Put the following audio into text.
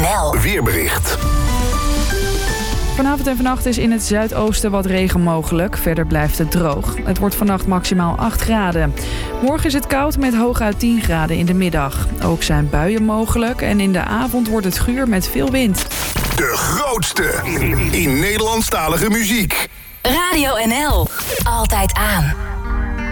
NL. Weerbericht. Vanavond en vannacht is in het zuidoosten wat regen mogelijk. Verder blijft het droog. Het wordt vannacht maximaal 8 graden. Morgen is het koud met hooguit 10 graden in de middag. Ook zijn buien mogelijk en in de avond wordt het guur met veel wind. De grootste in Nederlandstalige muziek. Radio NL. Altijd aan.